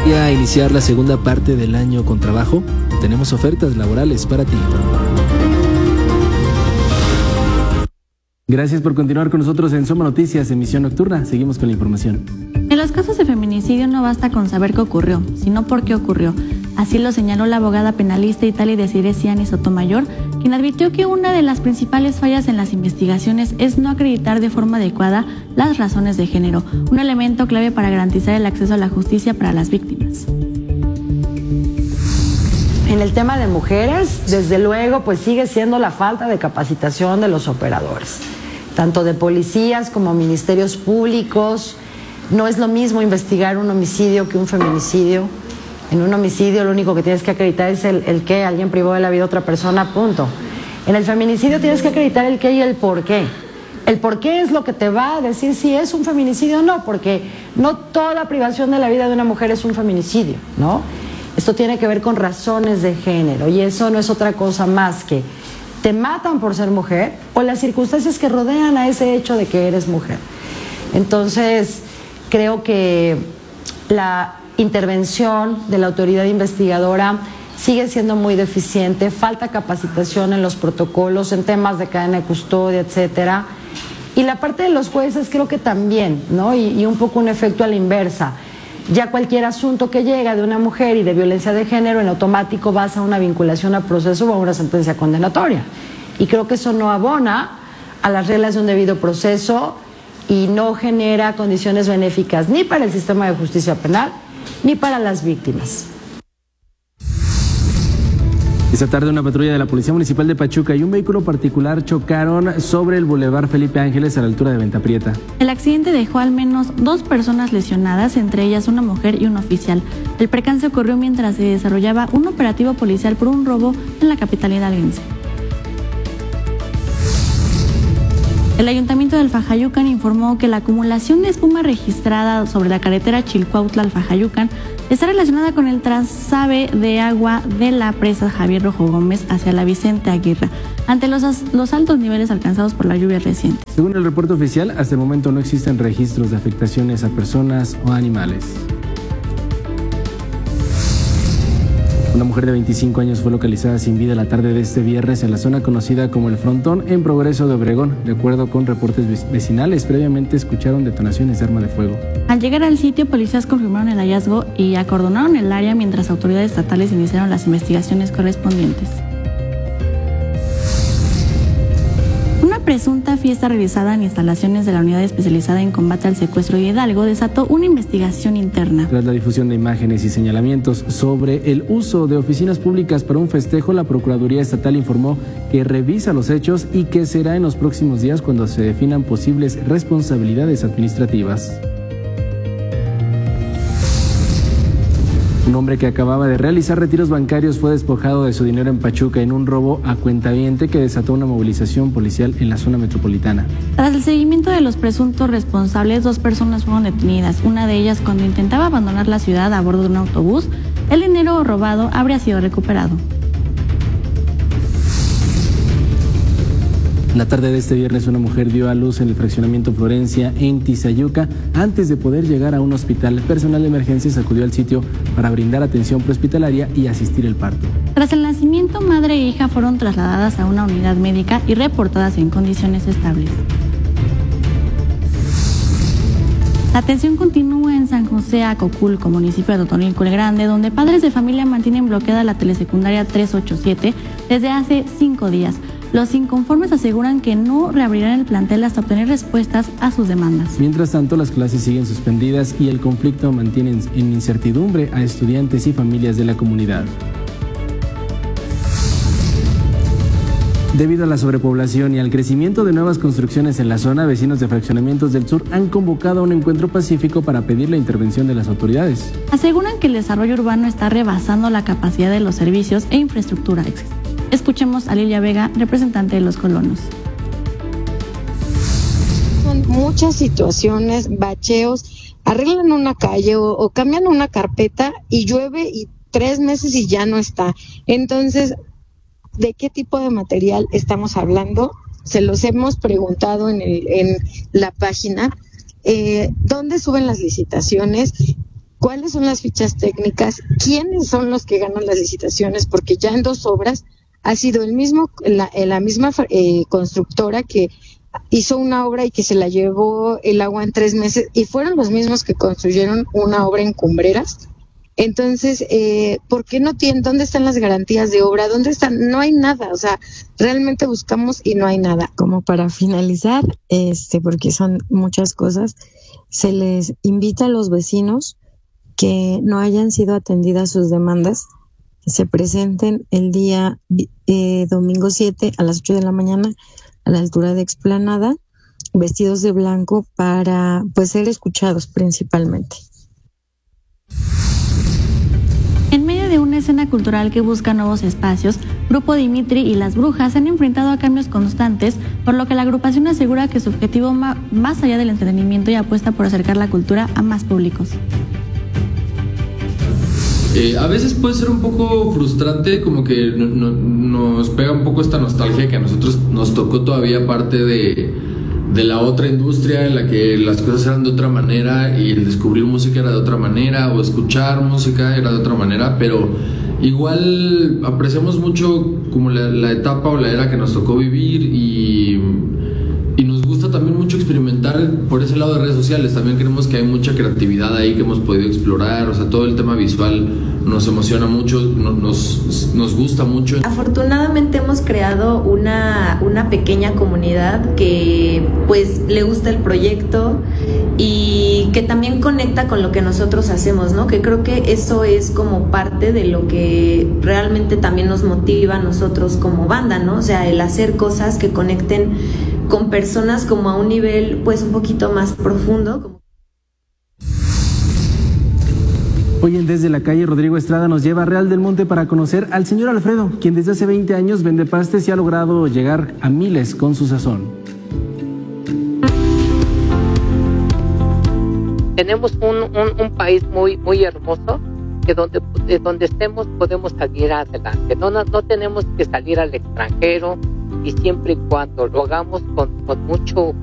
a iniciar la segunda parte del año con trabajo? Tenemos ofertas laborales para ti. Gracias por continuar con nosotros en Soma Noticias, emisión nocturna. Seguimos con la información. En los casos de feminicidio no basta con saber qué ocurrió, sino por qué ocurrió. Así lo señaló la abogada penalista Italia Desiree Ciani Sotomayor, quien advirtió que una de las principales fallas en las investigaciones es no acreditar de forma adecuada las razones de género, un elemento clave para garantizar el acceso a la justicia para las víctimas. En el tema de mujeres, desde luego, pues sigue siendo la falta de capacitación de los operadores, tanto de policías como ministerios públicos. No es lo mismo investigar un homicidio que un feminicidio. En un homicidio lo único que tienes que acreditar es el que alguien privó de la vida a otra persona, punto. En el feminicidio tienes que acreditar el qué y el por qué. El por qué es lo que te va a decir si es un feminicidio o no, porque no toda privación de la vida de una mujer es un feminicidio, ¿no? Esto tiene que ver con razones de género y eso no es otra cosa más que te matan por ser mujer o las circunstancias que rodean a ese hecho de que eres mujer. Entonces, creo que la intervención de la autoridad investigadora sigue siendo muy deficiente, falta capacitación en los protocolos, en temas de cadena de custodia, etcétera. Y la parte de los jueces creo que también, ¿no? Y un poco un efecto a la inversa. Ya cualquier asunto que llega de una mujer y de violencia de género, en automático vas a una vinculación a proceso o a una sentencia condenatoria. Y creo que eso no abona a las reglas de un debido proceso y no genera condiciones benéficas ni para el sistema de justicia penal ni para las víctimas. Esta tarde una patrulla de la Policía Municipal de Pachuca y un vehículo particular chocaron sobre el Boulevard Felipe Ángeles a la altura de Venta Prieta. El accidente dejó al menos 2 personas lesionadas, entre ellas una mujer y un oficial. El percance ocurrió mientras se desarrollaba un operativo policial por un robo en la capital hidalguense. El Ayuntamiento de Alfajayucan informó que la acumulación de espuma registrada sobre la carretera Chilcuautla-Alfajayucan está relacionada con el trasvase de agua de la presa Javier Rojo Gómez hacia la Vicente Aguirre, ante los altos niveles alcanzados por la lluvia reciente. Según el reporte oficial, hasta el momento no existen registros de afectaciones a personas o animales. Una mujer de 25 años fue localizada sin vida la tarde de este viernes en la zona conocida como El Frontón, en Progreso de Obregón. De acuerdo con reportes vecinales, previamente escucharon detonaciones de arma de fuego. Al llegar al sitio, policías confirmaron el hallazgo y acordonaron el área mientras autoridades estatales iniciaron las investigaciones correspondientes. Una presunta fiesta realizada en instalaciones de la Unidad Especializada en Combate al Secuestro de Hidalgo desató una investigación interna. Tras la difusión de imágenes y señalamientos sobre el uso de oficinas públicas para un festejo, la Procuraduría Estatal informó que revisa los hechos y que será en los próximos días cuando se definan posibles responsabilidades administrativas. Un hombre que acababa de realizar retiros bancarios fue despojado de su dinero en Pachuca en un robo a cuentaviente que desató una movilización policial en la zona metropolitana. Tras el seguimiento de los presuntos responsables, 2 personas fueron detenidas. Una de ellas, cuando intentaba abandonar la ciudad a bordo de un autobús, el dinero robado habría sido recuperado. La tarde de este viernes una mujer dio a luz en el fraccionamiento Florencia en Tizayuca antes de poder llegar a un hospital. Personal de emergencias acudió al sitio para brindar atención prehospitalaria y asistir el parto. Tras el nacimiento, madre e hija fueron trasladadas a una unidad médica y reportadas en condiciones estables. La atención continúa en San José Acoculco, municipio de Totonilco el Grande, donde padres de familia mantienen bloqueada la telesecundaria 387 desde hace 5 días. Los inconformes aseguran que no reabrirán el plantel hasta obtener respuestas a sus demandas. Mientras tanto, las clases siguen suspendidas y el conflicto mantiene en incertidumbre a estudiantes y familias de la comunidad. Debido a la sobrepoblación y al crecimiento de nuevas construcciones en la zona, vecinos de fraccionamientos del sur han convocado a un encuentro pacífico para pedir la intervención de las autoridades. Aseguran que el desarrollo urbano está rebasando la capacidad de los servicios e infraestructura. Escuchemos a Lilia Vega, representante de los colonos. Son muchas situaciones, bacheos, arreglan una calle o cambian una carpeta y llueve y 3 meses y ya no está. Entonces, ¿de qué tipo de material estamos hablando? Se los hemos preguntado en la página. ¿Dónde suben las licitaciones? cuáles son las fichas técnicas, quiénes son los que ganan las licitaciones, porque ya en 2 obras ha sido la misma constructora que hizo una obra y que se la llevó el agua en 3 meses, y fueron los mismos que construyeron una obra en Cumbreras. Entonces, ¿por qué no tienen? ¿Dónde están las garantías de obra? ¿Dónde están? No hay nada, o sea, realmente buscamos y no hay nada. Como para finalizar, porque son muchas cosas, se les invita a los vecinos que no hayan sido atendidas sus demandas, que se presenten el día domingo 7 a las 8 de la mañana a la altura de Explanada, vestidos de blanco para pues ser escuchados principalmente. En medio de una escena cultural que busca nuevos espacios, Grupo Dimitri y Las Brujas se han enfrentado a cambios constantes, por lo que la agrupación asegura que su objetivo más allá del entretenimiento y apuesta por acercar la cultura a más públicos. A veces puede ser un poco frustrante, como que nos pega un poco esta nostalgia que a nosotros nos tocó todavía parte de la otra industria en la que las cosas eran de otra manera y el descubrir música era de otra manera o escuchar música era de otra manera, pero igual apreciamos mucho como la etapa o la era que nos tocó vivir y nos gusta también mucho experimentar por ese lado de redes sociales. También creemos que hay mucha creatividad ahí que hemos podido explorar, o sea, todo el tema visual nos emociona mucho, nos gusta mucho. Afortunadamente hemos creado una pequeña comunidad que pues le gusta el proyecto y que también conecta con lo que nosotros hacemos, ¿no? Que creo que eso es como parte de lo que realmente también nos motiva a nosotros como banda, ¿no? O sea, el hacer cosas que conecten con personas como a un nivel pues un poquito más profundo. Hoy en Desde la Calle, Rodrigo Estrada nos lleva a Real del Monte para conocer al señor Alfredo, quien desde hace 20 años vende pastes y ha logrado llegar a miles con su sazón. Tenemos un país muy hermoso, que donde estemos podemos salir adelante. No tenemos que salir al extranjero, y siempre y cuando lo hagamos con mucho